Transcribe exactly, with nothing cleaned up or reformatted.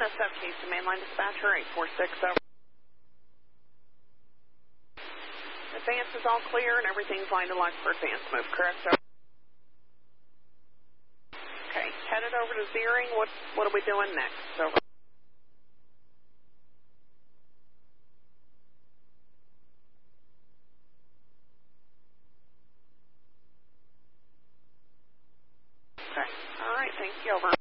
S F case to mainline dispatcher eight four six over. Advance is all clear and everything's lined to line for advance move, correct? Over. Okay, headed over to Zeering. What, what are we doing next? Over. Okay, all right, thank you, over.